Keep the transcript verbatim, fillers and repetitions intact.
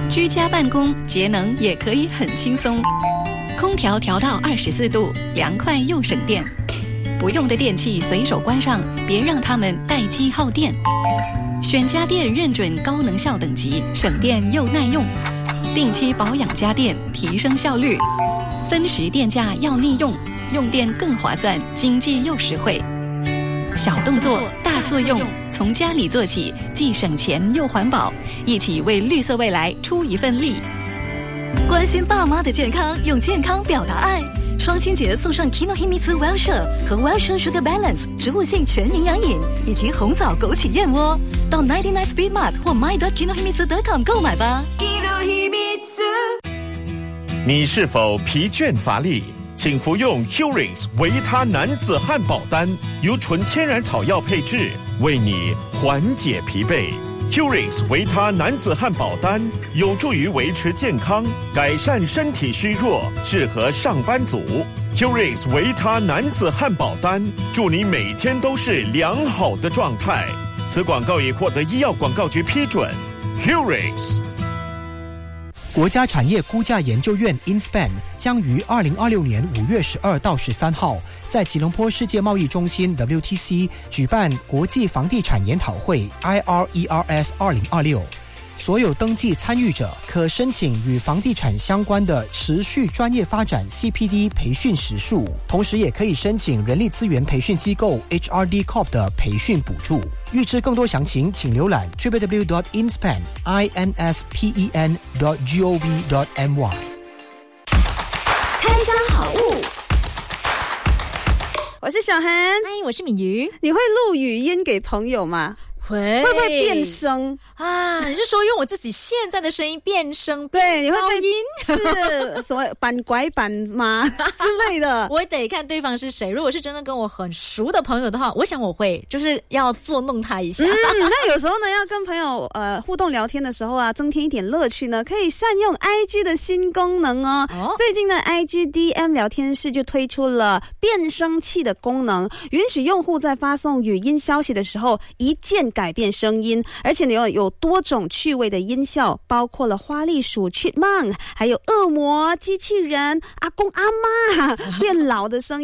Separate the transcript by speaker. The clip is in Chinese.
Speaker 1: 居家办公节能也可以很轻松，空调调到二十四度，凉快又省电。不用的电器随手关上，别让它们待机耗电。选家电认准高能效等级，省电又耐用。定期保养家电，提升效率。分时电价要利用，用电更划算，经济又实惠。小动作大作用，从家里做起，既省钱又环保，一起为绿色未来出一份力。
Speaker 2: 关心爸妈的健康，用健康表达爱。双亲节送上 Kinohimitsu Wellshire 和 Wellshire Sugar Balance 植物性全营养饮，以及红枣枸杞燕窝。到九十九 Speed Mart 或 my dot kinohimitsu dot com 购买吧。
Speaker 3: 你是否疲倦乏力？请服用 Curings 维他男子汉堡丹，由纯天然草药配制，为你缓解疲惫。Curings 维他男子汉堡丹有助于维持健康，改善身体虚弱，适合上班族。Curings 维他男子汉堡丹，祝你每天都是良好的状态。此广告已获得医药广告局批准。Curings。
Speaker 4: 国家产业估价研究院 InSpan 将于二零二六年五月十二到十三号在吉隆坡世界贸易中心 W T C 举办国际房地产研讨会 I R E R S 二零二六。所有登记参与者可申请与房地产相关的持续专业发展 C P D 培训时数，同时也可以申请人力资源培训机构 H R D Corp 的培训补助。预知更多详情，请浏览 double-u double-u double-u dot inspan dot gov dot my。
Speaker 5: 开箱好物，我是小涵，
Speaker 6: 嗨，我是敏瑜。
Speaker 5: 你会录语音给朋友吗？
Speaker 6: 会。
Speaker 5: 会不会变声
Speaker 6: 啊？你是说用我自己现在的声音变声？
Speaker 5: 对，你会
Speaker 6: 高音
Speaker 5: 是什么板拐板吗之类的？
Speaker 6: 我得看对方是谁。如果是真的跟我很熟的朋友的话，我想我会就是要作弄他一下。
Speaker 5: 嗯，那有时候呢，要跟朋友呃互动聊天的时候啊，增添一点乐趣呢，可以善用 I G 的新功能哦。哦最近的 I G D M 聊天室就推出了变声器的功能，允许用户在发送语音消息的时候一键改变声音，而且呢有有多种趣味的音效，包括了花栗鼠 Chipmunk， 还有恶魔、机器人、阿公阿妈变老的声音。